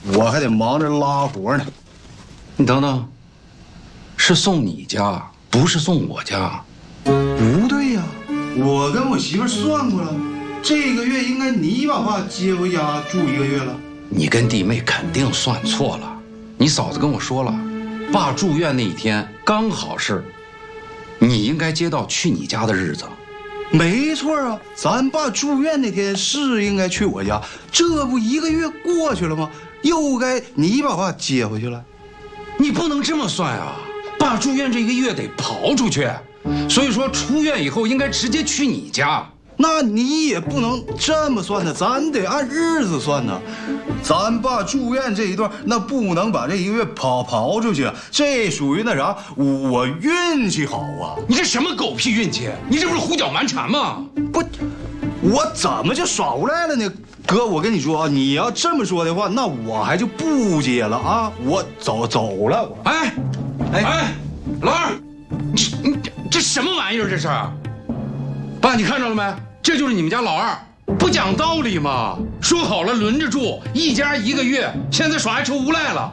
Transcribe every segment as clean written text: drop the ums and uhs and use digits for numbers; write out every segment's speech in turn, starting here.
我还得忙着拉活呢。 你等等，是送你家，不是送我家。 不对呀，我跟我媳妇算过了，这个月应该你把爸接回家住1个月了。 你跟弟妹肯定算错了。你嫂子跟我说了，爸住院那一天刚好是你应该接到去你家的日子。 没错啊，咱爸住院那天是应该去我家，这不1个月过去了吗？又该你把爸接回去了。 你不能这么算啊！爸住院这1个月得刨出去，所以说出院以后应该直接去你家。 那你也不能这么算的，咱得按日子算呢。咱爸住院这一段，那不能把这1个月刨出去，这属于那啥，我运气好啊！ 你这什么狗屁运气？你这不是胡搅蛮缠吗？ 不，我怎么就耍无赖了呢？哥，我跟你说啊，你要这么说的话，那我还就不接了啊！我走了。 哎，老二，你这什么玩意儿？这是，爸，你看着了没？这就是你们家老二，不讲道理吗？说好了轮着住，一家1个月，现在耍还臭无赖了。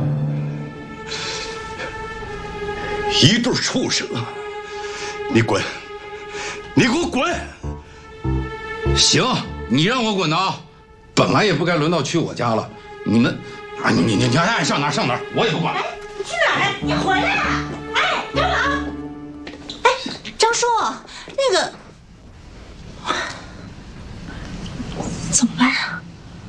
一对畜生！你滚！你给我滚！ 行，你让我滚的啊！本来也不该轮到去我家了。你们，啊，你爱上哪儿，我也不管。 哎，你去哪儿啊？你回来了！哎，干嘛？哎，张叔，那个怎么办啊？